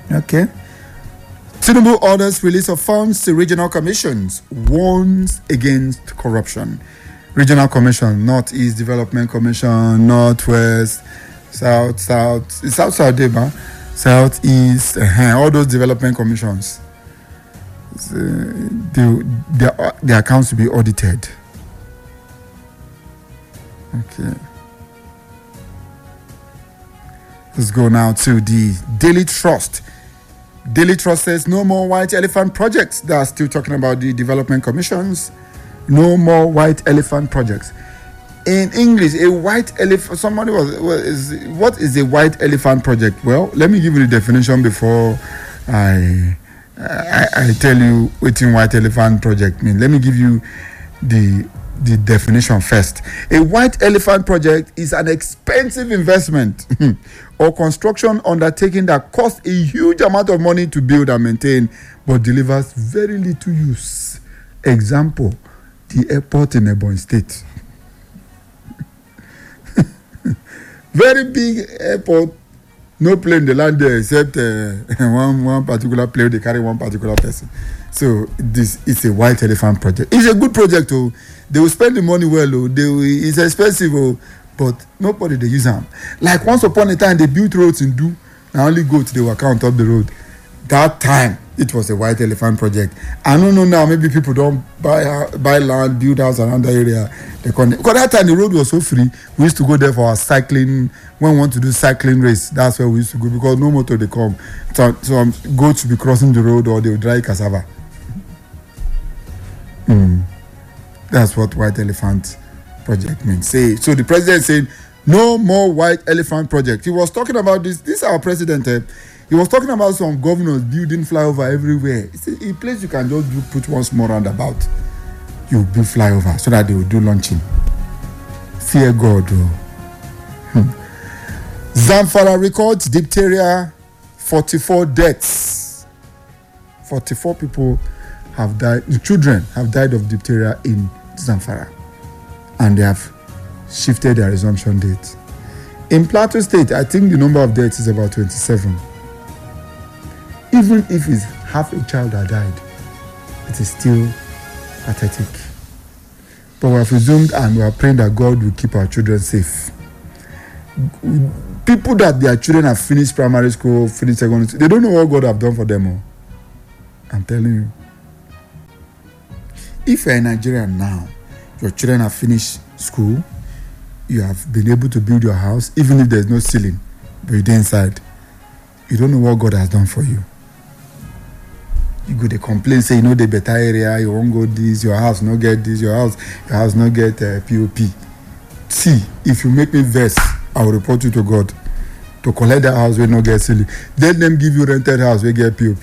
Okay. Tinubu orders release of funds to regional commissions, warns against corruption. Regional commission, Northeast Development Commission, Northwest, Southeast, all those development commissions. Their accounts to be audited. Okay. Let's go now to the Daily Trust. Daily Trust says no more white elephant projects. They are still talking about the development commissions. No more white elephant projects. In English, a white elephant. Somebody what is a white elephant project? Well, let me give you the definition before I tell you what a white elephant project means. Let me give you the definition first. A white elephant project is an expensive investment or construction undertaking that costs a huge amount of money to build and maintain, but delivers very little use. Example, the airport in Ebonyi State. Very big airport, no plane they land there except one particular plane, they carry one particular person. So this is a white elephant project. It's a good project, oh. They will spend the money well, oh. It's expensive, oh, but nobody they use them. Like once upon a time, they built roads in Do, and only goats they were count up the road. That time, it was a white elephant project. I don't know now, maybe people don't buy land, build house around the area. Because that time the road was so free, we used to go there for our cycling. When we want to do cycling race, that's where we used to go, because no motor they come. So goats should be crossing the road or they will dry cassava. That's what white elephant project means. So the president said, no more white elephant project. He was talking about this. This is our president. He was talking about some governors building flyover everywhere. It's a place you can just put one small roundabout. You build flyover so that they will do launching. Fear God. Zamfara records diphtheria, 44 deaths. 44 people have died. Children have died of diphtheria in Zamfara, and they have shifted their resumption date. In Plateau State, I think the number of deaths is about 27. Even if it's half a child that died, it is still pathetic. But we have resumed and we are praying that God will keep our children safe. People that their children have finished primary school, finished secondary school, they don't know what God have done for them. Oh. I'm telling you. If you're in Nigeria now, your children have finished school, you have been able to build your house, even if there's no ceiling, but you're inside, you don't know what God has done for you. You go to complain, say, the better area, you won't go this, your house no get this, your house no get POP. See, if you make me vex, I will report you to God. To collect that house where no get ceiling. Let them give you rented house where get POP.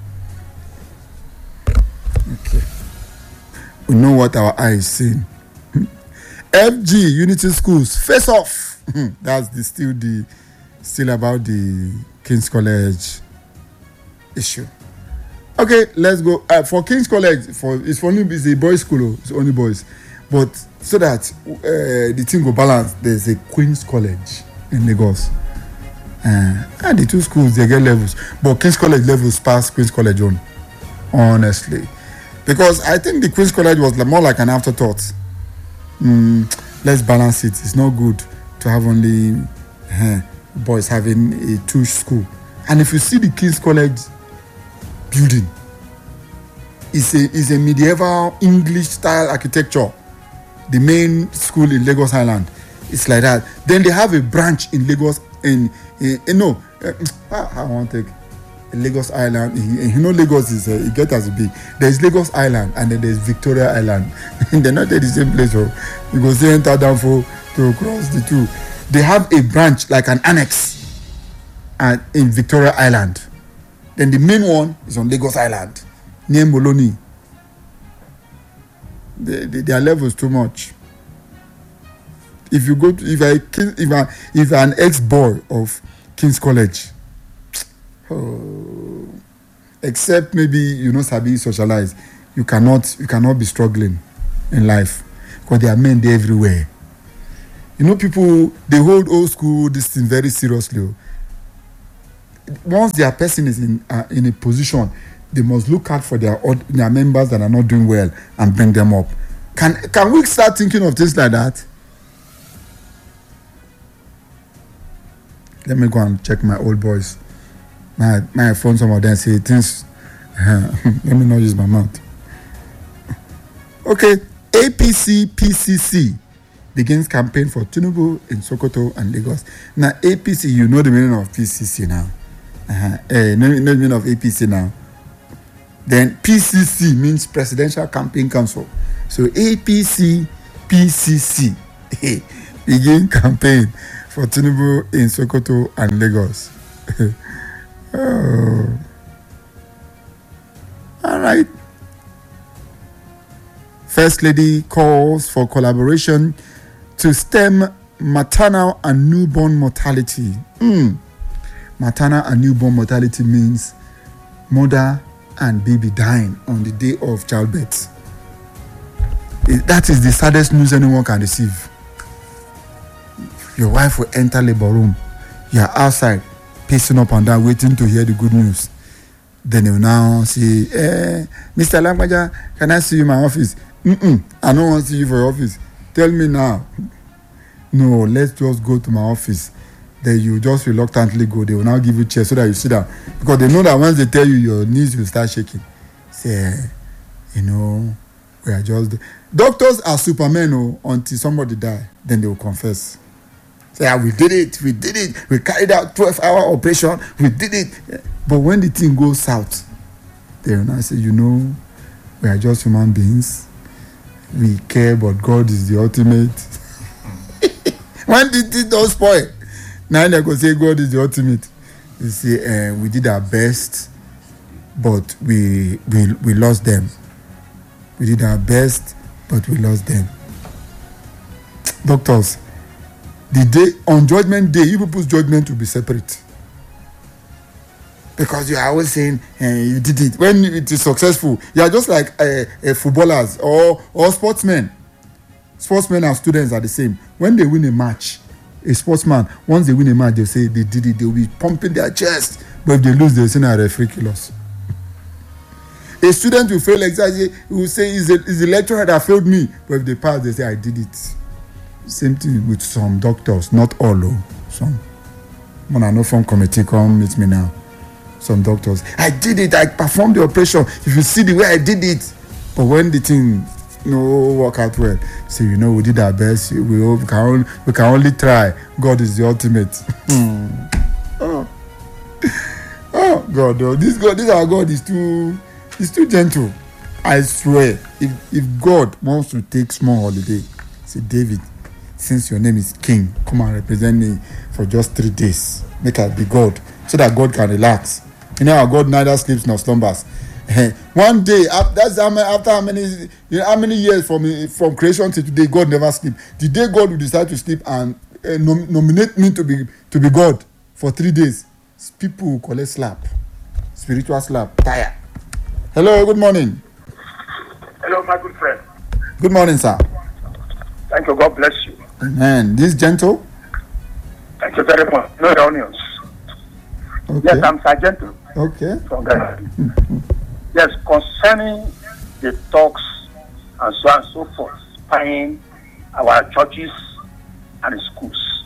Okay. We know what our eye is seeing. FG Unity Schools face off. That's still about the King's College issue. Okay, let's go for King's College. It's a boys' school. It's only boys, but so that the thing go balance. There's a Queen's College in Lagos, and the two schools they get levels, but King's College levels pass Queen's College on. Honestly. Because I think the Queen's College was more like an afterthought. Let's balance it. It's not good to have only boys having a two school. And if you see the King's College building, it's a medieval English style architecture. The main school in Lagos Island, it's like that. Then they have a branch in Lagos. I want to take Lagos Island. Lagos is it gets as big. There's Lagos Island and then there's Victoria Island. They're not at the same place. So you go see enter down to cross the two. They have a branch like an annex in Victoria Island. Then the main one is on Lagos Island near Moloni. Their level is too much. If you go to if an ex-boy of King's College, except maybe sabi socialize, you cannot be struggling in life because there are men there everywhere. People they hold old school this thing very seriously. once their person is in a position, they must look out for their members that are not doing well and bring them up. Can we start thinking of things like that? Let me go and check my old boys. My phone, some of them say things. Let me not use my mouth. Okay, APC PCC begins campaign for Tinubu in Sokoto and Lagos. Now, APC, you know the meaning of PCC now. Know the meaning of APC now. Then PCC means Presidential Campaign Council. So APC PCC begin campaign for Tinubu in Sokoto and Lagos. Oh. All right. First Lady calls for collaboration to stem maternal and newborn mortality. Maternal and newborn mortality means mother and baby dying on the day of childbirth. That is the saddest news anyone can receive. Your wife will enter labor room. You are outside, pacing up and down, waiting to hear the good news. Then you now say, Mr. Lagbaja, can I see you in my office? I don't want to see you for your office. Tell me now. No, let's just go to my office. Then you just reluctantly go. They will now give you chair so that you sit down. Because they know that once they tell you, your knees will start shaking. Say, we are just... Doctors are supermen until somebody die. Then they will confess. Say, we did it. We carried out 12-hour operation. We did it. But when the thing goes south, they will now say, we are just human beings. We care, but God is the ultimate. When the thing don't spoil, now they go say God is the ultimate. They say, we did our best, but we lost them. We did our best, but we lost them. Doctors, the day on judgment day, you people's judgment will be separate. Because you are always saying you did it. When it is successful, you are just like footballers or sportsmen. Sportsmen and students are the same. When they win a match, a sportsman, once they win a match, they say they did it. They will be pumping their chest. But if they lose, they will say, a referee kill us. A student will fail exactly. He will say, is the lecturer that failed me. But if they pass, they say, I did it. Same thing with some doctors. Not all, some. When I know from committee, come meet me now. Some doctors, I did it. I performed the operation. If you see the way I did it. But when the thing work out well, say, we did our best. We can only try. God is the ultimate. Oh God, this our God is too gentle. I swear, if God wants to take small holiday, say, David, since your name is King, come and represent me for just 3 days. Make I be God, so that God can relax. Our God neither sleeps nor slumbers. One day, that's after how many years from creation to today, God never sleep. The day God will decide to sleep and nominate me to be God for 3 days, people will collect slap, spiritual slap, tire. Hello, good morning. Hello, my good friend. Good morning, sir. Thank you. God bless you. Amen. This gentle. Thank you very much. No onions. Okay. Yes, I'm Sergeant. Okay. From Ghana. Yes, concerning the talks and so on and so forth, spying our churches and schools.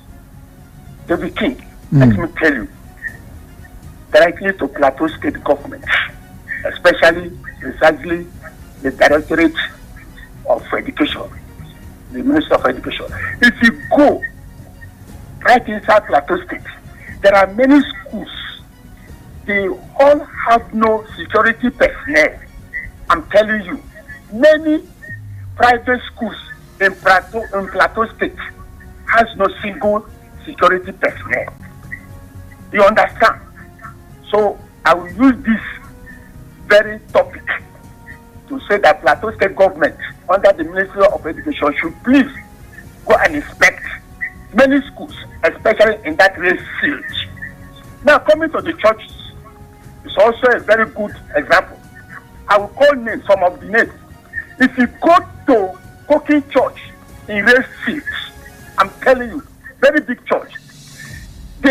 David King, let me tell you, directly to Plateau State government, especially precisely the Directorate of Education, the Minister of Education. If you go right inside Plateau State, there are many schools. They all have no security personnel. I'm telling you, many private schools in Plateau State has no single security personnel. You understand? So I will use this very topic to say that Plateau State government under the Ministry of Education should please go and inspect many schools, especially in that race field. Now, coming to the churches, it's also a very good example. I will call names, some of the names. If you go to Cooking Church in race field, I'm telling you, very big church, the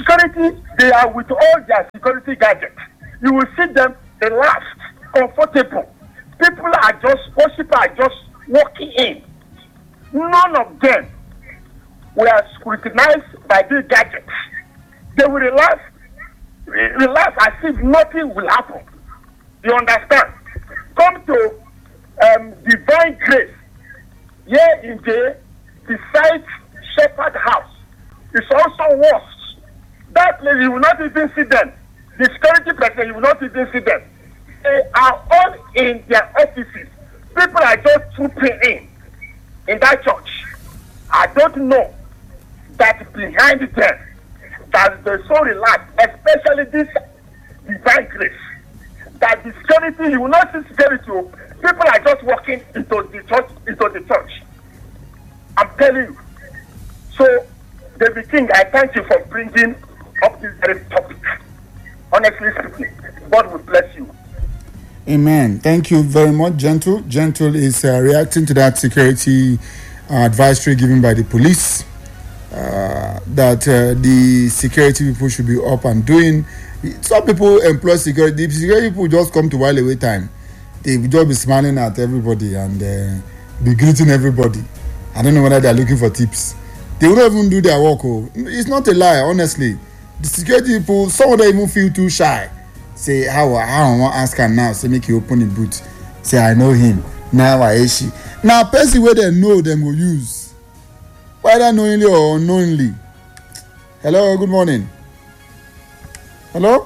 security, they are with all their security gadgets. You will see them relaxed, comfortable. People are just walking in. None of them were scrutinized by these gadgets. They will relax as if nothing will happen. You understand? Come to Divine Grace, here in beside Shepherd House. It's also worse. That place, you will not even see them. The security person, you will not even see them. They are all in their offices. People are just trooping in that church. I don't know that behind them, that they're so relaxed, especially this Divine Grace, that the security, you will not see security. People are just walking into the church. I'm telling you. So, David King, I thank you for bringing up this very topic. Honestly speaking, God will bless you. Amen. Thank you very much, Gentle. Gentle is reacting to that security advisory given by the police that the security people should be up and doing. Some people employ security. The security people just come to while away time. They will just be smiling at everybody and be greeting everybody. I don't know whether they are looking for tips. They will not even do their work. Oh. It's not a lie, honestly. The security people, some of them even feel too shy. Say, how I want to ask her now. Say, make you open the boot. Say, I know him. Now, I is she. Now, person where they know them will use. Whether knowingly or unknowingly. Hello, good morning. Hello?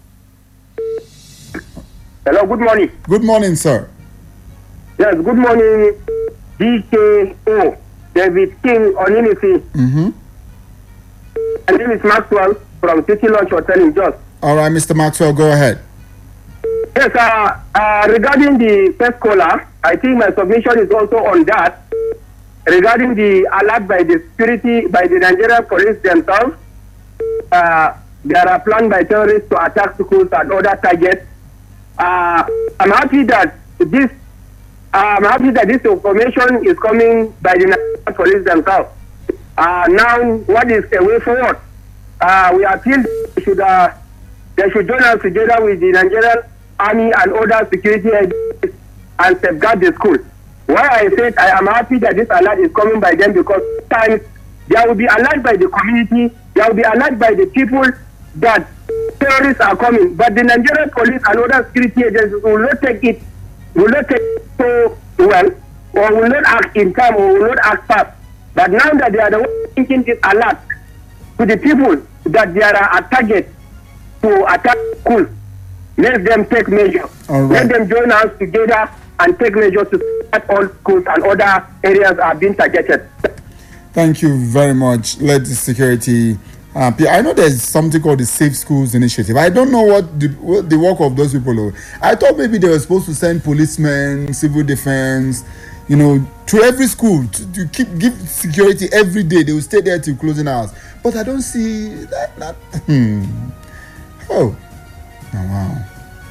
Hello, good morning. Good morning, sir. Yes, good morning, DKO, David King Onimisi. Mm-hmm. My name is Maxwell from City Lodge Hotel in Jos. All right, Mr. Maxwell, go ahead. Yes, regarding the first caller, I think my submission is also on that. Regarding the alert by the security, by the Nigerian police themselves, there are plans by terrorists to attack schools and other targets. I'm happy that this information is coming by the Nigerian police themselves. Now, what is the way forward? We appeal they should join us together with the Nigerian Army and other security agencies and safeguard the school. Why I said I am happy that this alert is coming by them, because sometimes there will be alert by the community, there will be alert by the people that terrorists are coming, but the Nigerian police and other security agencies will not take it so well, or will not act in time, or will not act fast. But now that they are the ones thinking this alert to the people that they are a target to attack schools, let them take measures. All right. Let them join us together and take measures to start all schools and other areas are being targeted. Thank you very much. Let the security. I know there's something called the Safe Schools Initiative. I don't know what the work of those people are. I thought maybe they were supposed to send policemen, civil defense, to every school to give security every day. They will stay there till closing hours. But I don't see that. Oh, wow.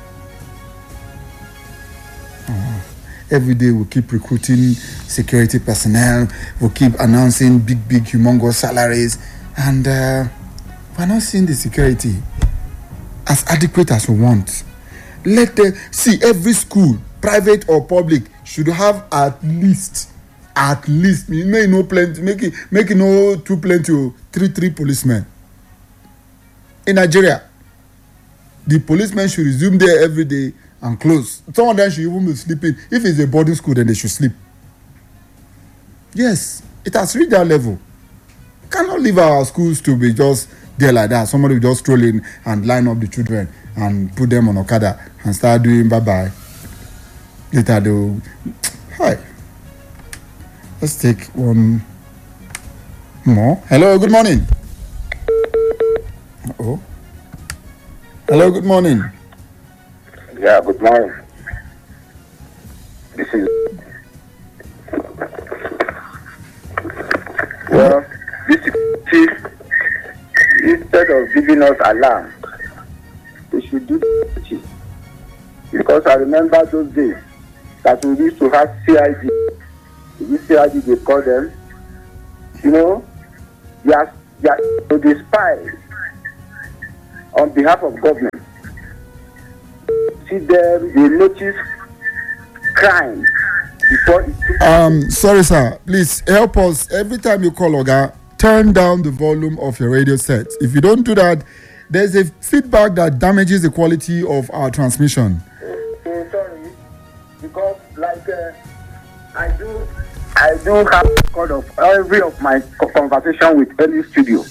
Every day we'll keep recruiting security personnel. We'll keep announcing big, humongous salaries. And we're not seeing the security as adequate as we want. Let them see every school, private or public, should have at least, you may know plenty, make it no too plenty, three policemen. In Nigeria, the policemen should resume there every day and close. Some of them should even be sleeping. If it's a boarding school, then they should sleep. Yes, it has reached that level. Cannot leave our schools to be just there like that. Somebody will just stroll in and line up the children and put them on Okada and start doing bye-bye. Later they'll... Hi. Let's take one more. Hello, good morning. Uh-oh. Hello, good morning. Yeah, good morning. This is... Well, this chief, instead of giving us alarm, they should do the because I remember those days that we used to have CID. This CID, they call them, they are the spies on behalf of government. See them, they notice crime before it. Sorry, sir. Please help us. Every time you call Oga, turn down the volume of your radio set. If you don't do that, there's a feedback that damages the quality of our transmission. Sorry, because like I do have record of every of my conversation with any studio.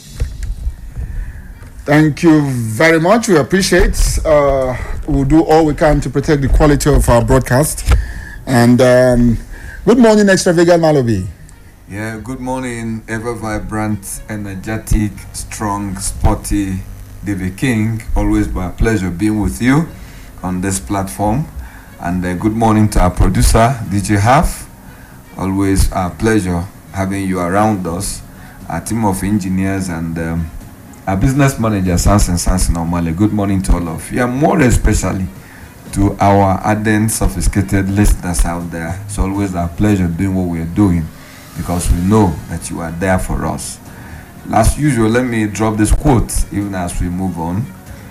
Thank you very much. We appreciate. We'll do all we can to protect the quality of our broadcast. And good morning, Extravagant Malobi. Yeah, good morning, ever vibrant, energetic, strong, sporty David King. Always my pleasure being with you on this platform. And good morning to our producer, DJ Half. Always our pleasure having you around us, our team of engineers and our business manager, Sansin Omale. Good morning to all of you, and more especially to our ardent, sophisticated listeners out there. It's always our pleasure doing what we're doing because we know that you are there for us. As usual, let me drop this quote even as we move on.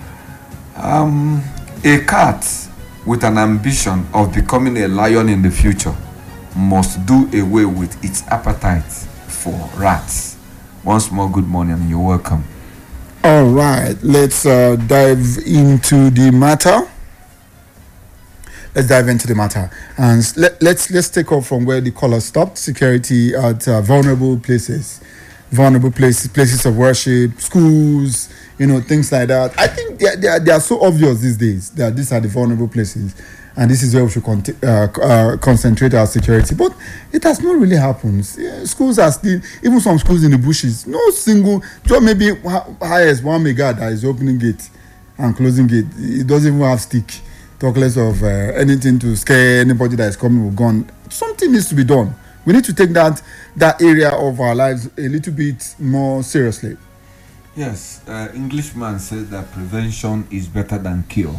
A cat with an ambition of becoming a lion in the future must do away with its appetite for rats. Once more, good morning and you're welcome. All right, let's dive into the matter. And let's take off from where the caller stopped. Security at vulnerable places of worship, schools, things like that. I think they are so obvious these days that these are the vulnerable places, and this is where we should concentrate our security. But it has not really happened. Schools are still, even some schools in the bushes, no single, just maybe highest one mega that is opening gate and closing gate. It doesn't even have stick. Talk less of anything to scare anybody that is coming with gun. Something needs to be done. We need to take that area of our lives a little bit more seriously. Yes, Englishman says that prevention is better than cure.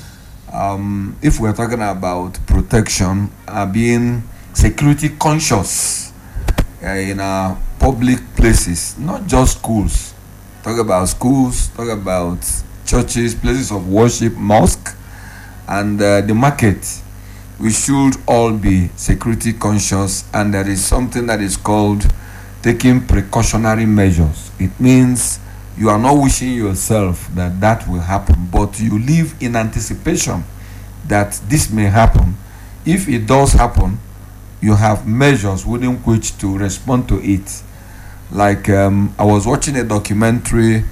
If we're talking about protection, being security conscious in our public places, not just schools. Talk about schools, talk about churches, places of worship, mosque, and the market. We should all be security conscious, and there is something that is called taking precautionary measures. It means you are not wishing yourself that will happen, but you live in anticipation that this may happen. If it does happen, you have measures within which to respond to it. Like I was watching a documentary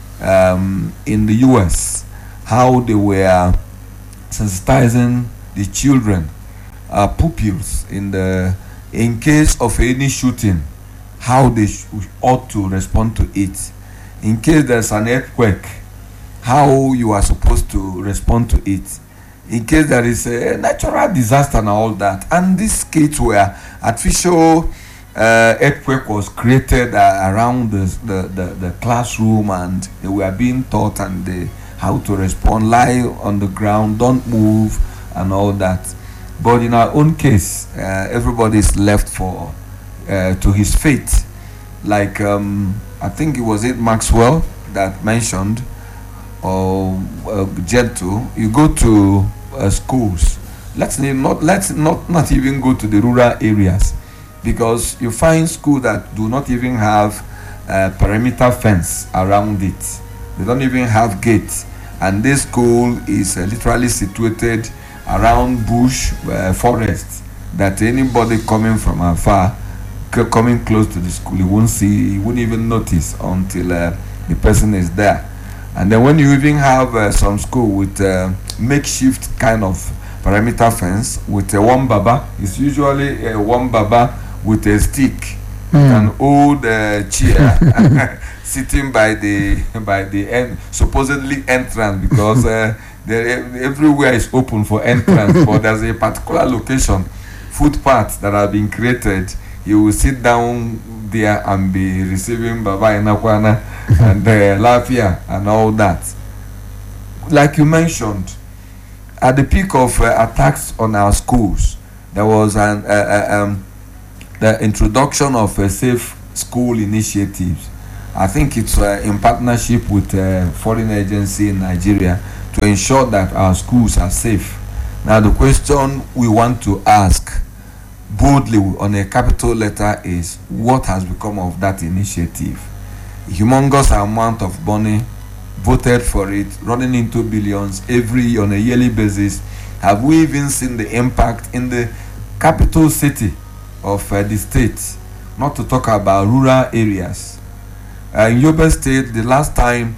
in the US, how they were sensitizing the children, pupils, in case of any shooting, how they ought to respond to it. In case there's an earthquake, how you are supposed to respond to it. In case there is a natural disaster and all that. And these kids were artificial earthquake was created around the classroom, and they were being taught how to respond, lie on the ground, don't move, and all that. But in our own case, everybody is left to his fate. Like I think it was Maxwell that mentioned, or Gentle. You go to schools. Let's not even go to the rural areas, because you find schools that do not even have perimeter fence around it. They don't even have gates. And this school is literally situated around bush, forest, that anybody coming from afar, coming close to the school, he won't even notice until the person is there. And then when you even have some school with makeshift kind of perimeter fence with a one baba, it's usually a one baba with a stick, an old chair, sitting by the end, supposedly entrance, because everywhere is open for entrance, but there's a particular location, footpaths that have been created. You will sit down there and be receiving Baba Inakwana and Lafia and all that. Like you mentioned, at the peak of attacks on our schools, there was the introduction of a safe school initiatives. I think it's in partnership with foreign agency in Nigeria to ensure that our schools are safe. Now the question we want to ask boldly on a capital letter is, what has become of that initiative? A humongous amount of money voted for it, running into billions on a yearly basis. Have we even seen the impact in the capital city of the state? Not to talk about rural areas. In Yobe State, the last time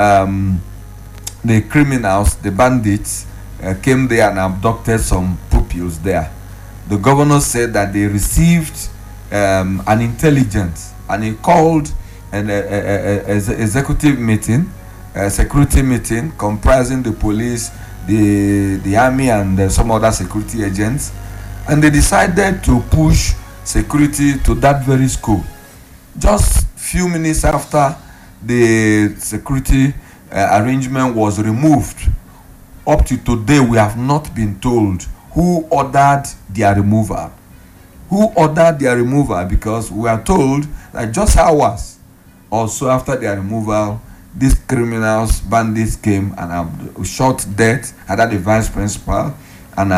the criminals, the bandits, came there and abducted some pupils there, the governor said that they received an intelligence, and he called an executive meeting, a security meeting comprising the police, the army, and some other security agents, and they decided to push security to that very school. Just few minutes after the security arrangement was removed, up to today we have not been told who ordered their removal. Who ordered their removal? Because we are told that just hours or so after their removal, these criminals, bandits came and shot dead either the vice principal and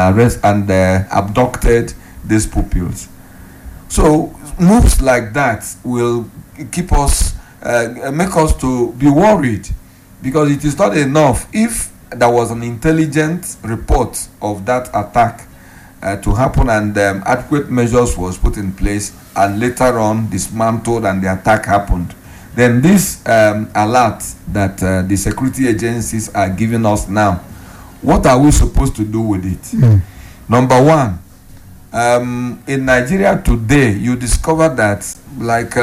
abducted these pupils. So moves like that will keep us, make us to be worried, because it is not enough if there was an intelligent report of that attack to happen and adequate measures was put in place and later on dismantled and the attack happened. Then this alert that the security agencies are giving us now, what are we supposed to do with it? Number one, in Nigeria today, you discover that, like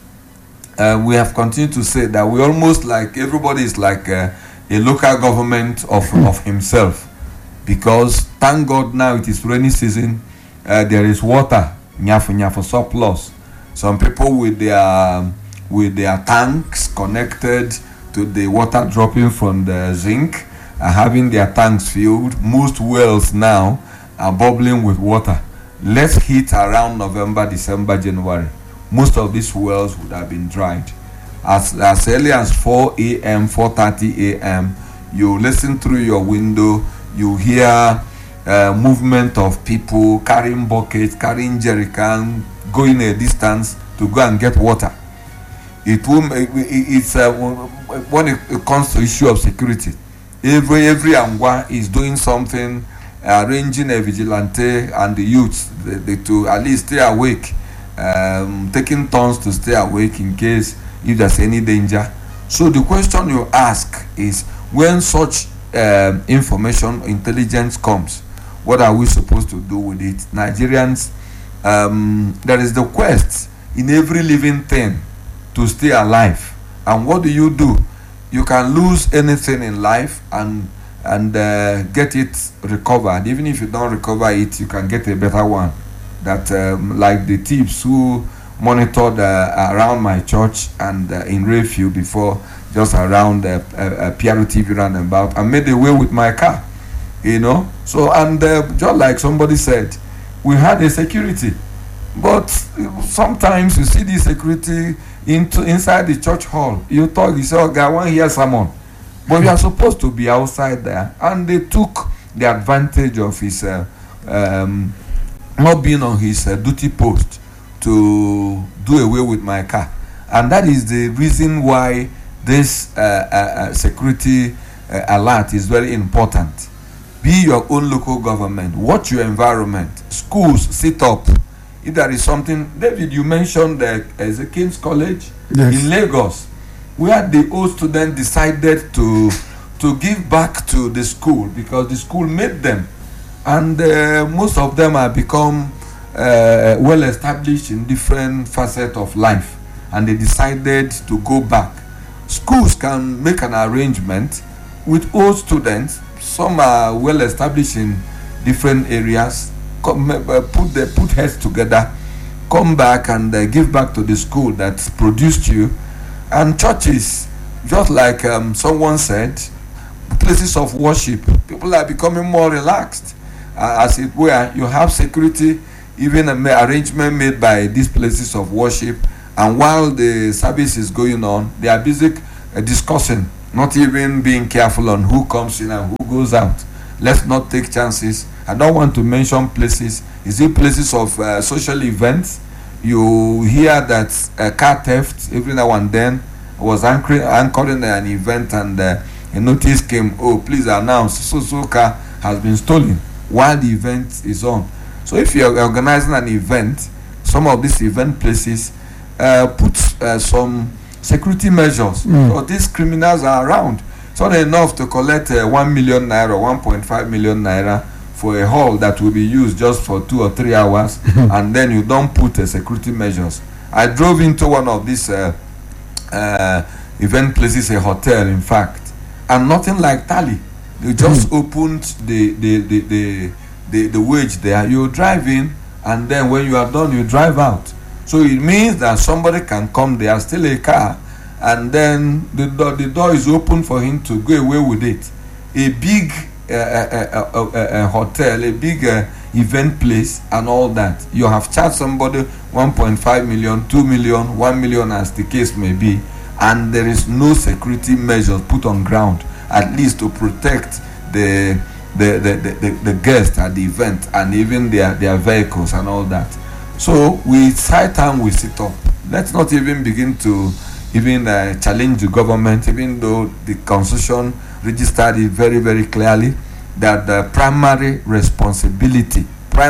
we have continued to say, that we almost like everybody is like a local government of himself, because thank God now it is rainy season, there is water, nyafu surplus. Some people with their tanks connected to the water dropping from the zinc are having their tanks filled. Most wells now are bubbling with water. Let's hit around November, December, January. Most of these wells would have been dried. As early as 4 a.m., 4:30 a.m., you listen through your window, you hear movement of people carrying buckets, carrying jerrycan, going a distance to go and get water. It's when it comes to issue of security, every Angwa is doing something, arranging a vigilante and the youths to at least stay awake, taking turns to stay awake in case if there's any danger. So the question you ask is, when such information, intelligence comes, what are we supposed to do with it? Nigerians, there is the quest in every living thing to stay alive. And what do? You can lose anything in life and get it recovered. Even if you don't recover it, you can get a better one. That like the thieves who monitored around my church and in Rayfield before, just around PRTV roundabout, and made away with my car, So, and just like somebody said, we had a security, but sometimes you see the security inside the church hall. You talk, you say, "Okay, I want to hear someone," but you are supposed to be outside there, and they took the advantage of his not being on his duty post to do away with my car. And that is the reason why this security alert is very important. Be your own local government. Watch your environment. Schools, sit up. If there is something, David, you mentioned the King's College in Lagos, where the old students decided to give back to the school because the school made them. And most of them have become well established in different facets of life, and they decided to go back. Schools can make an arrangement with old students. Some are well established in different areas. Put heads together, come back and give back to the school that produced you. And churches, just like someone said, places of worship, people are becoming more relaxed. As it were, you have security, even an arrangement made by these places of worship, And while the service is going on, they are busy discussing, not even being careful on who comes in and who goes out. Let's not take chances. I don't want to mention places. Is it places of social events? You hear that car theft every now and then. I was anchoring an event, and a notice came, oh, please announce so car has been stolen while the event is on. So if you're organizing an event, some of these event places put some security measures. So these criminals are around. It's not enough to collect 1 million naira or 1.5 million naira for a hall that will be used just for 2 or 3 hours, and then you don't put security measures. I drove into one of these event places, a hotel in fact, and nothing like tally. You just opened the wage there, you drive in, and then when you are done you drive out. So it means that somebody can come there, steal a car, and then the door is open for him to go away with it. A big hotel, a big event place and all that, you have charged somebody 1.5 million, 2 million, 1 million as the case may be, and there is no security measures put on ground, at least to protect the guests at the event and even their vehicles and all that. So it's high time we sit up. Let's not even begin to challenge the government, even though the constitution registered it very, very clearly that the primary responsibility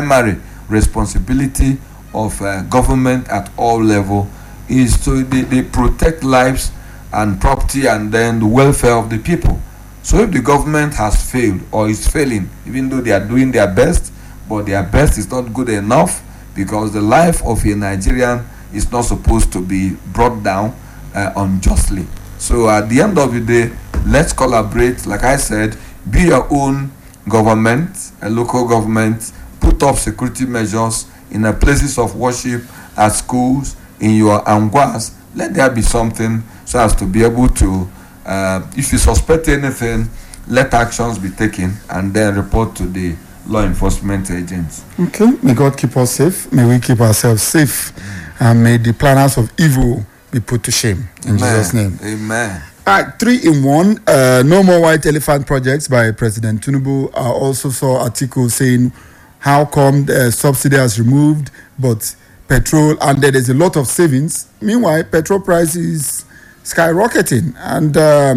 of government at all level is to they protect lives and property and then the welfare of the people. So if the government has failed or is failing, even though they are doing their best, but their best is not good enough, because the life of a Nigerian is not supposed to be brought down unjustly. So at the end of the day, let's collaborate. Like I said, be your own government, a local government, put up security measures in the places of worship, at schools, in your anguas. Let there be something so as to be able to, if you suspect anything, let actions be taken and then report to the law enforcement agents. Okay, may God keep us safe. May we keep ourselves safe. And may the planners of evil be put to shame. In Jesus' name. Amen. 3 in 1. No more white elephant projects by President Tinubu. I also saw articles saying how come the subsidy has removed, but petrol, and there's a lot of savings. Meanwhile, petrol price is skyrocketing. And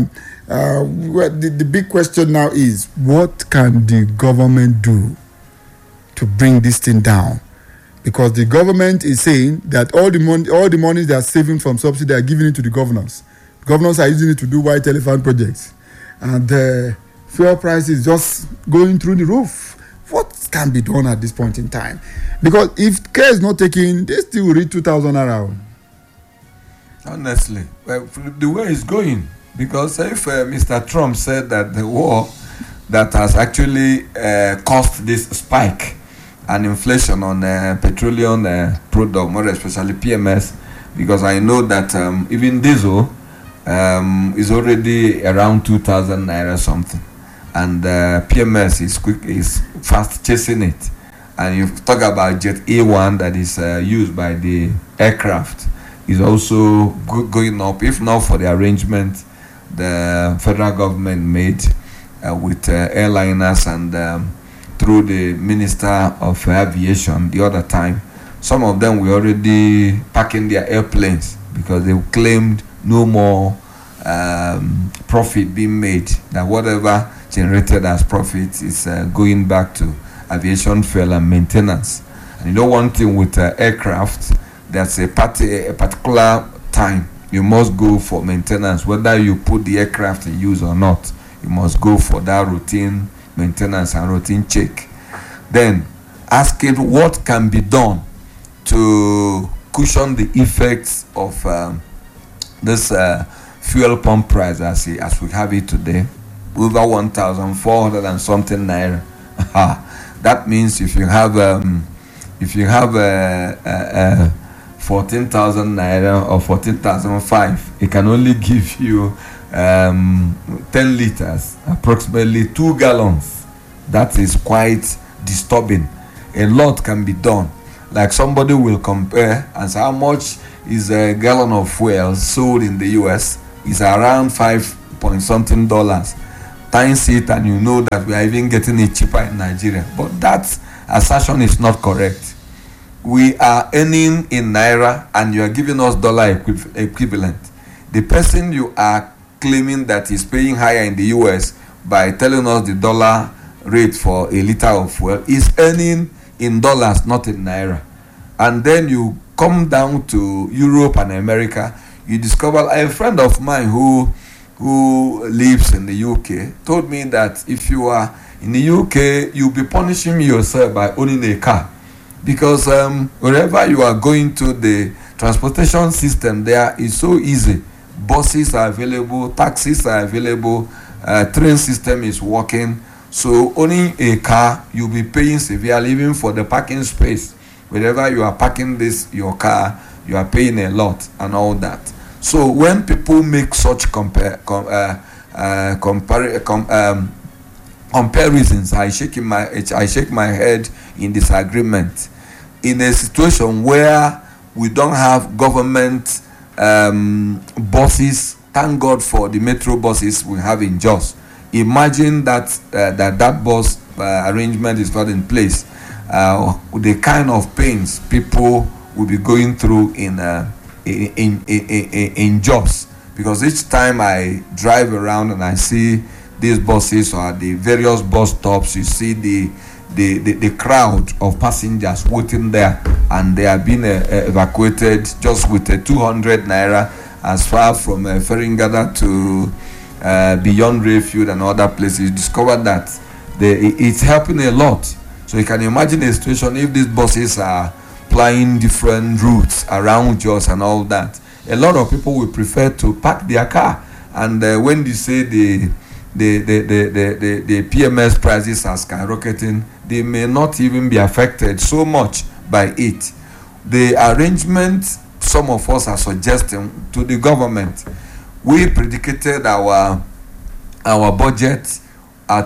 the big question now is, what can the government do to bring this thing down? Because the government is saying that all the money they are saving from subsidy, they are giving it to the governors. Governors are using it to do white elephant projects, and fuel price is just going through the roof. What can be done at this point in time? Because if care is not taken, they still will reach 2,000 around. Honestly, the way it's going, because if Mr. Trump said that the war that has actually caused this spike and inflation on petroleum product, more especially PMS, because I know that even diesel is already around 2,000 naira something, and PMS is fast chasing it. And you talk about Jet A1 that is used by the aircraft is also going up, if not for the arrangement the federal government made with airliners and through the Minister of Aviation the other time. Some of them were already packing their airplanes because they claimed no more profit being made, that whatever generated as profit is going back to aviation fuel and maintenance. And you know one thing with aircraft, there's a particular time you must go for maintenance, whether you put the aircraft in use or not. You must go for that routine maintenance and routine check. Then asking what can be done to cushion the effects of this fuel pump price as we have it today, over 1,400 and something naira. That means if you have 14,000 naira or 14,005, it can only give you 10 liters, approximately 2 gallons. That is quite disturbing. A lot can be done. Like somebody will compare and say how much is a gallon of fuel sold in the US is around $5 dollars. Times it and you know that we are even getting it cheaper in Nigeria. But that assertion is not correct. We are earning in naira and you are giving us dollar equivalent. The person you are claiming that is paying higher in the US by telling us the dollar rate for a liter of fuel is earning in dollars, not in naira. And then you come down to Europe and America, you discover a friend of mine who lives in the UK told me that if you are in the UK, you'll be punishing yourself by owning a car, because wherever you are going to, the transportation system there is so easy. Buses are available, taxis are available, train system is working. So owning a car, you'll be paying severely even for the parking space. Wherever you are parking your car, you are paying a lot and all that. So when people make such comparisons, I shake my head in disagreement. In a situation where we don't have government buses, thank God for the metro buses we have in Jos. Imagine that that bus arrangement is not in place. The kind of pains people will be going through in Jos, because each time I drive around and I see these buses or the various bus stops, you see the crowd of passengers waiting there, and they are being evacuated just with a 200 naira as far from Feringada to Beyond Rayfield and other places. You discover that it's helping a lot. So you can imagine a situation if these buses are plying different routes around Jos and all that. A lot of people will prefer to park their car, and when they say the PMS prices are skyrocketing, they may not even be affected so much by it. The arrangement some of us are suggesting to the government, we predicated our budget at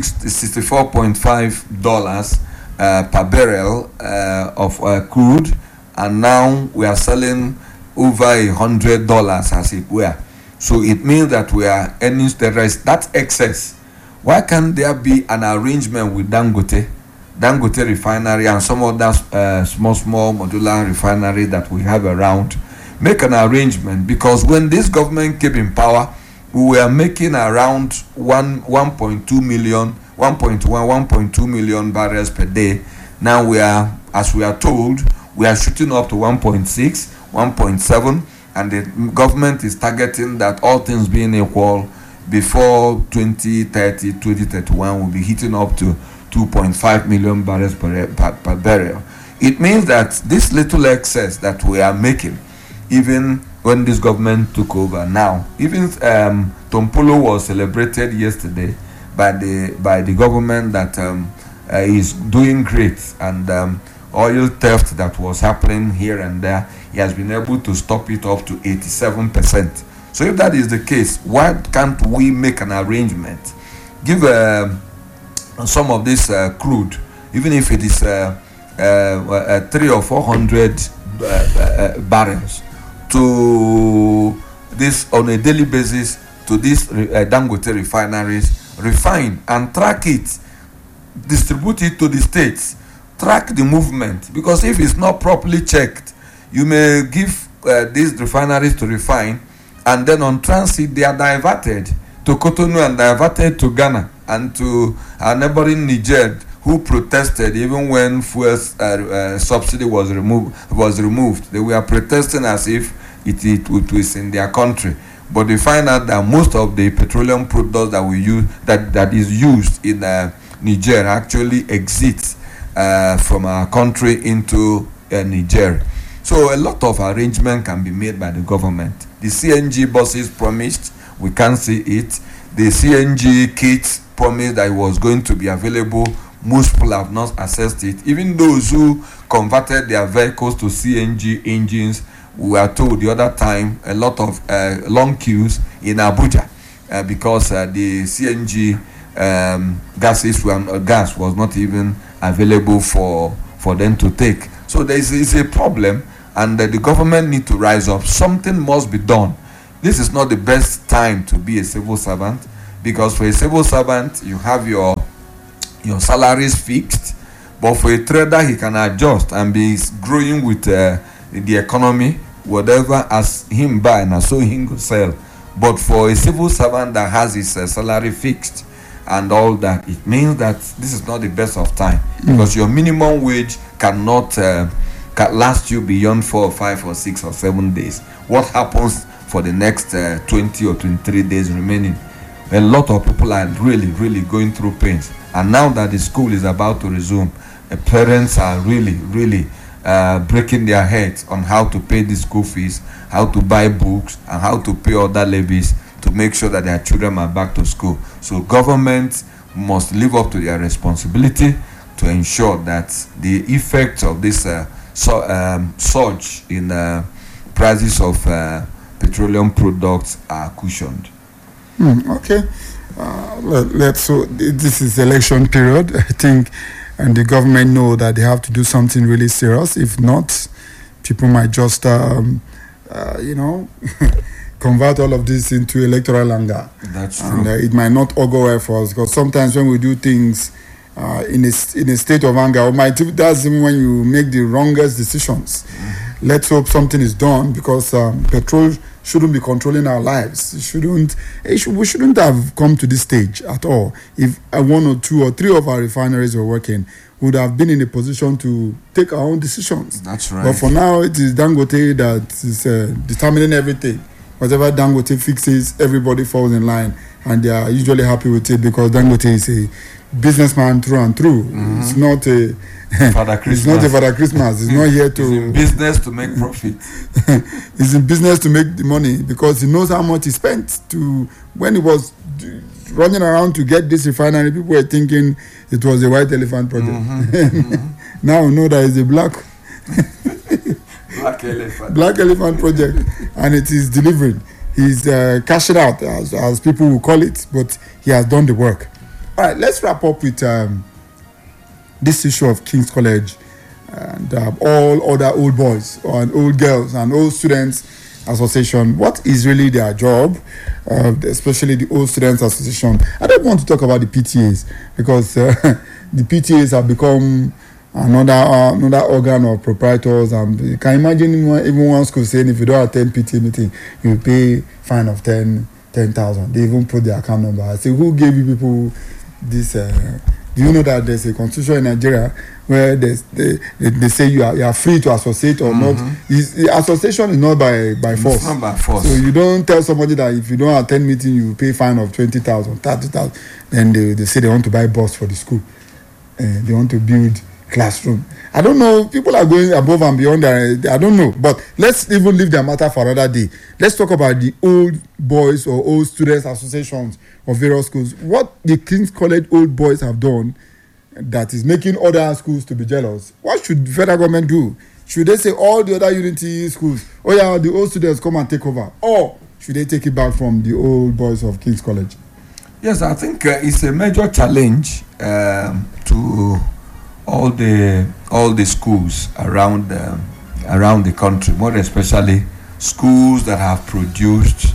$64.5 per barrel of crude, and now we are selling over $100 as it were. So it means that we are earning the rest. That's excess. Why can't there be an arrangement with Dangote refinery and some other small modular refinery that we have around? Make an arrangement, because when this government came in power, we were making around 1.2 million barrels per day. Now we are, as we are told, we are shooting up to 1.6, 1.7, and the government is targeting that, all things being equal, before 2030, 2031, we'll be hitting up to 2.5 million barrels per barrel. It means that this little excess that we are making, even when this government took over now, even Tompolo was celebrated yesterday by the government that is doing great, and oil theft that was happening here and there, he has been able to stop it up to 87%. So if that is the case, why can't we make an arrangement, give some of this crude, even if it is 300 or 400 barrels, to this on a daily basis, to these Dangote refineries, refine and track it, distribute it to the states, track the movement, because if it's not properly checked, you may give these refineries to refine, and then on transit they are diverted to Cotonou and diverted to Ghana and to our neighboring Niger, who protested even when fuel subsidy was removed. They were protesting as if it was in their country, but they find out that most of the petroleum products that we use, that is used in Niger, actually exits from our country into Niger. So a lot of arrangement can be made by the government. The CNG buses promised, we can't see it. The CNG kits promised that it was going to be available. Most people have not accessed it. Even those who converted their vehicles to CNG engines, we were told the other time, a lot of long queues in Abuja because the CNG gas was not even available for them to take. So there is a problem, and the government need to rise up. Something must be done. This is not the best time to be a civil servant, because for a civil servant you have your salaries fixed, but for a trader he can adjust and be growing with the economy, whatever as him buy and so him go sell. But for a civil servant that has his salary fixed and all that, it means that this is not the best of time, because your minimum wage cannot can last you beyond 4 or 5 or 6 or 7 days. What happens for the next 20 or 23 days remaining? A lot of people are really going through pains, and now that the school is about to resume, parents are really breaking their heads on how to pay the school fees, how to buy books, and how to pay other levies to make sure that their children are back to school. So government must live up to their responsibility to ensure that the effects of this surge in prices of petroleum products are cushioned. Okay. So this is election period, I think, and the government know that they have to do something really serious. If not, people might just, convert all of this into electoral anger. That's true. And it might not all go well for us, because sometimes when we do things in a state of anger, or that's even when you make the wrongest decisions. Let's hope something is done, because petrol shouldn't be controlling our lives. We shouldn't have come to this stage at all. If 1 or 2 or 3 of our refineries were working, we would have been in a position to take our own decisions. That's right. But for now, it is Dangote that is determining everything. Whatever Dangote fixes, everybody falls in line, and they are usually happy with it, because Dangote is a businessman through and through. It's not a Father Christmas. It's not a Father Christmas. It's not here to. He's in business to make profit. He's in business to make the money, because he knows how much he spent to when he was running around to get this refinery. People were thinking it was a white elephant project. Now we know that it's a black elephant project, and it is delivering. He's cashing out, as people will call it, but he has done the work. All right, let's wrap up with this issue of King's College and all other old boys and old girls and old students association. What is really their job, especially the old students association? I don't want to talk about the PTAs, because the PTAs have become another organ of proprietors, and you can imagine even one school saying if you don't attend PTA meeting, you pay fine of 10,000. They even put their account number. I say, who gave you people this? Do you know that there's a constitution in Nigeria where they say you are free to associate or not? The association is not by force. It's not by force. So you don't tell somebody that if you don't attend meeting, you pay fine of 20,000, 30,000. Then they say they want to buy bus for the school. They want to build classroom. I don't know. People are going above and beyond that. I don't know. But let's even leave their matter for another day. Let's talk about the old boys or old students associations of various schools. What the King's College old boys have done that is making other schools to be jealous. What should the federal government do? Should they say all the other Unity schools, oh yeah, the old students come and take over? Or should they take it back from the old boys of King's College? Yes, I think it's a major challenge to all the schools around the country, more especially schools that have produced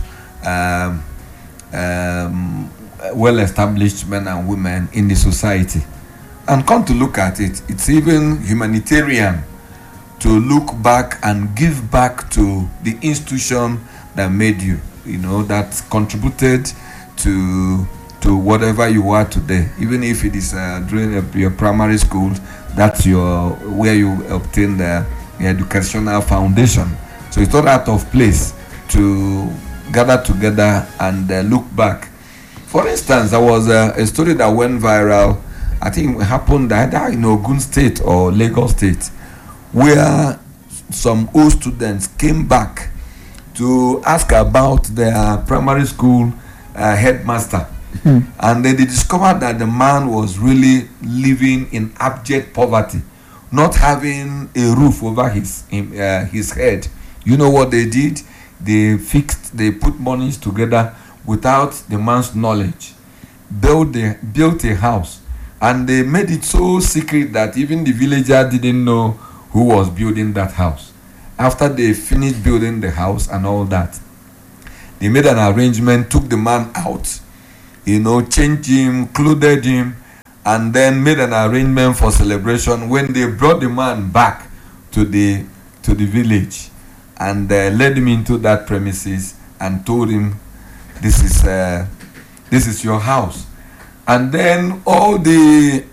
well-established men and women in the society. And come to look at it, it's even humanitarian to look back and give back to the institution that made you, that contributed to whatever you are today. Even if it is during your primary school, that's where you obtain the educational foundation. So it's not out of place to gather together and look back. For instance, there was a story that went viral. I think it happened either in Ogun State or Lagos State, where some old students came back to ask about their primary school headmaster. And then they discovered that the man was really living in abject poverty, not having a roof over his head. You know what they did? They put monies together without the man's knowledge, built a house, and they made it so secret that even the villager didn't know who was building that house. after they finished building the house and all that, they made an arrangement, took the man out, changed him, clothed him, and then made an arrangement for celebration when they brought the man back to the village and led him into that premises and told him, this is your house. And then all the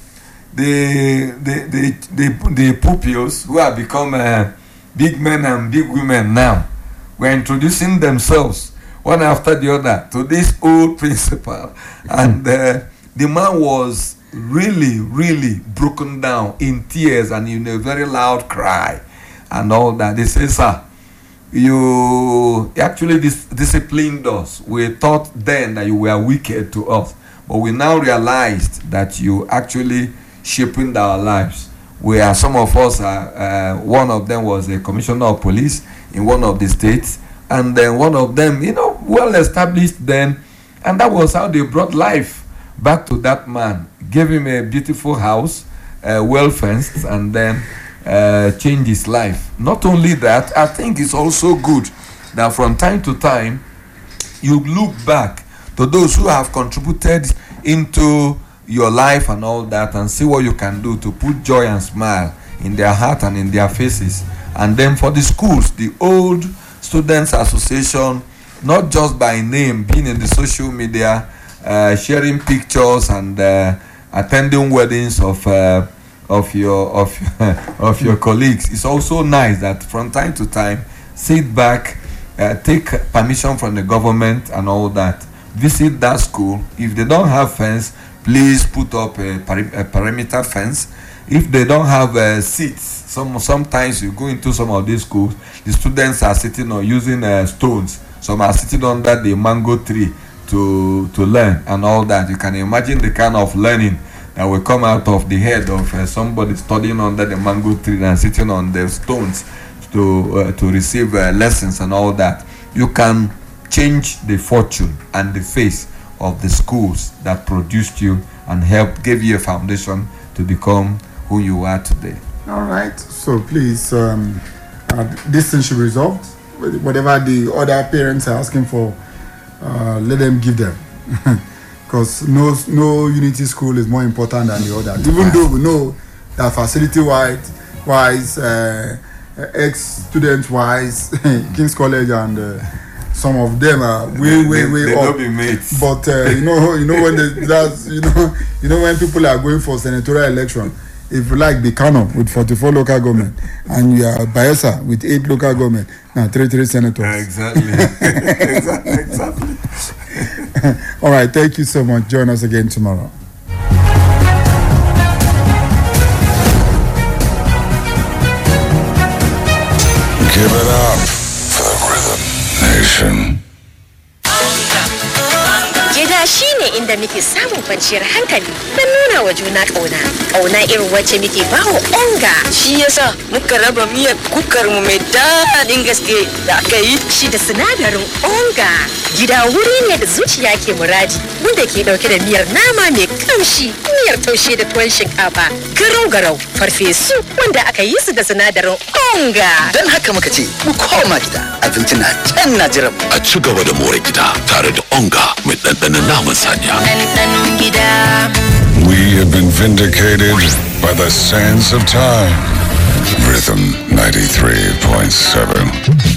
pupils who have become big men and big women now were introducing themselves one after the other to this old principal, and the man was really, really broken down in tears and in a very loud cry and all that. They say, sir, you actually disciplined us. We thought then that you were wicked to us, but we now realized that you actually shaping our lives. Where some of us are, one of them was a commissioner of police in one of the states, and then one of them, well established then, and that was how they brought life back to that man, gave him a beautiful house, well fenced, and then changed his life. Not only that, I think it's also good that from time to time you look back to those who have contributed into your life and all that, and see what you can do to put joy and smile in their heart and in their faces. And then for the schools, the old Students Association, not just by name, being in the social media, sharing pictures and attending weddings of your colleagues. It's also nice that from time to time, sit back, take permission from the government and all that. Visit that school. If they don't have fence, please put up a perimeter fence. If they don't have seats, sometimes you go into some of these schools, the students are sitting or using stones. Some are sitting under the mango tree to learn and all that. You can imagine the kind of learning that will come out of the head of somebody studying under the mango tree and sitting on the stones to receive lessons and all that. You can change the fortune and the face of the schools that produced you and gave you a foundation to become who you are today. All right. So please, this thing should be resolved. Whatever the other parents are asking for, let them give them. Because no unity school is more important than the other. Even though we know that facility-wise, ex-student-wise, King's College and some of them are way up. Be mates. But when people are going for senatorial election, if you like the Kano with 44 local government and you are Bayelsa with 8 local government, now 3 senators. Exactly. exactly. All right, thank you so much. Join us again tomorrow. Give it up for the Rhythm Nation. Gida shi ne inda muke samun kwanciyar hankali don nuna wa juna ƙauna. Ƙauna irin wacce muke ba wa onga. Shi yasa muka raba miyar kukar mu mai daɗin gaske da aka yi. Shi da sinadarin onga. Gida wuri ne da zuciya ke muradi, wanda ke ɗauke da miyar nama mai kamshi, miyar taushe da tuwon shinkafa, garau-garau, farfesu wanda aka yi su da sinadarin onga. Don haka muka ce, mu koma gida, abinci na can na jiran. A ci gaba da more gida tare da onga mai ɗanɗanon naman saniya. Ɗanɗanon gida. We have been vindicated by the sands of time. Rhythm 93.7.